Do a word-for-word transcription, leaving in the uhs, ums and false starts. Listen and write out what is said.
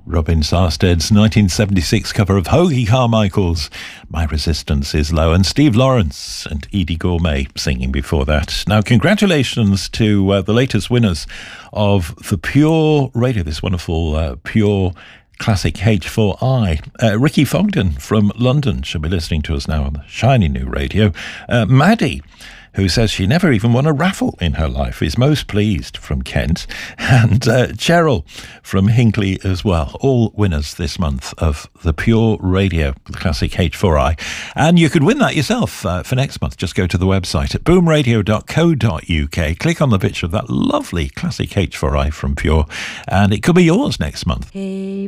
Robin Sarstead's nineteen seventy-six cover of Hoagie Carmichael's My Resistance Is Low, and Steve Lawrence and Edie Gourmet singing before that. Now, congratulations to uh, the latest winners of the Pure Radio, this wonderful uh, Pure Classic H four i. Uh, Ricky Fogden from London should be listening to us now on the shiny new radio. Uh, Maddie, who says she never even won a raffle in her life, is most pleased, from Kent. And uh, Cheryl from Hinckley as well. All winners this month of the Pure Radio Classic H four i. And you could win that yourself uh, for next month. Just go to the website at boom radio dot co dot uk. Click on the picture of that lovely Classic H four i from Pure, and it could be yours next month. Hey.